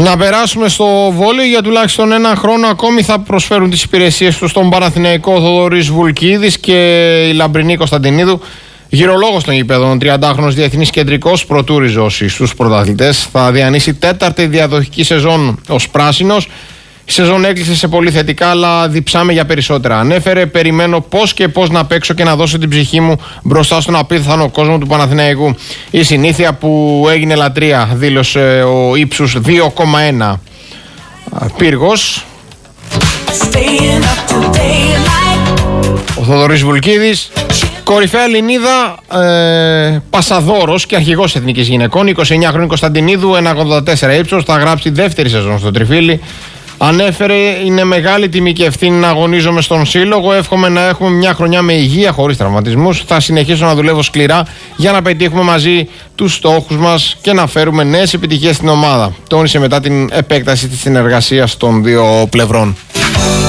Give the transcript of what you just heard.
Να περάσουμε στο βόλεϊ. Για τουλάχιστον ένα χρόνο ακόμη θα προσφέρουν τις υπηρεσίες του στον Παναθηναϊκό ο Θοδωρής Βουλκίδης και η Λαμπρινή Κωνσταντινίδου. Γυρολόγος των γηπέδων, 30χρονος διεθνής κεντρικός, πρωτού ριζώσει στους πρωταθλητές. Θα διανύσει τέταρτη διαδοχική σεζόν ως πράσινος. Η σεζόν έκλεισε σε πολύ θετικά, αλλά διψάμε για περισσότερα. Ανέφερε: περιμένω πώς και πώς να παίξω και να δώσω την ψυχή μου μπροστά στον απίθανο κόσμο του Παναθηναϊκού. Η συνήθεια που έγινε λατρεία, δήλωσε ο ύψους 2,1 πύργος. Ο Θοδωρής Βουλκίδης, κορυφαία Ελληνίδα, πασαδόρος και αρχηγός εθνικής γυναικών. 29χρονη Κωνσταντινίδου, 1,84 ύψος, θα γράψει δεύτερη σεζόν στο τριφύλι. Ανέφερε: είναι μεγάλη τιμή και ευθύνη να αγωνίζομαι στον σύλλογο. Εύχομαι να έχουμε μια χρονιά με υγεία, χωρίς τραυματισμούς. Θα συνεχίσω να δουλεύω σκληρά για να πετύχουμε μαζί τους στόχους μας και να φέρουμε νέες επιτυχίες στην ομάδα. Τόνισε μετά την επέκταση της συνεργασίας των δύο πλευρών.